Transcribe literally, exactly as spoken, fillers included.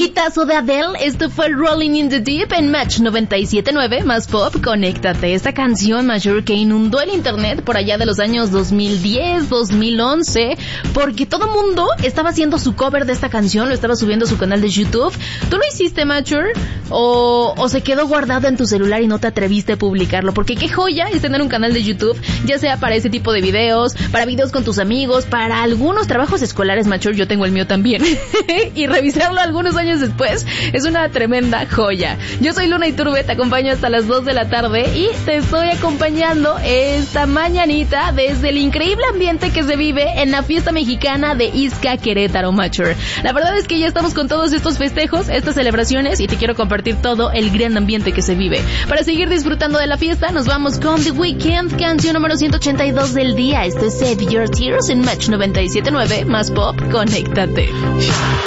Hitazo de Adele, esto fue Rolling in the Deep en Match noventa y siete punto nueve, más pop, conéctate. Esta canción mayor que inundó el internet por allá de los años dos mil diez, dos mil once, porque todo mundo estaba haciendo su cover de esta canción, lo estaba subiendo a su canal de YouTube. ¿Tú lo hiciste, Mature? ¿O, o se quedó guardado en tu celular y no te atreviste a publicarlo? Porque qué joya es tener un canal de YouTube, ya sea para ese tipo de videos, para videos con tus amigos, para algunos trabajos escolares, Mature, yo tengo el mío también. Y revisarlo algunos años después es una tremenda joya. Yo soy Luna Iturbe, te acompaño hasta las dos de la tarde y te estoy acompañando esta mañanita desde el increíble ambiente que se vive en la fiesta mexicana de Ixca Querétaro, Mature. La verdad es que ya estamos con todos estos festejos, estas celebraciones, y te quiero compartir todo el gran ambiente que se vive. Para seguir disfrutando de la fiesta, nos vamos con The Weeknd, canción número ciento ochenta y dos del día. Esto es Save Your Tears en Match noventa y siete punto nueve, más pop, conéctate.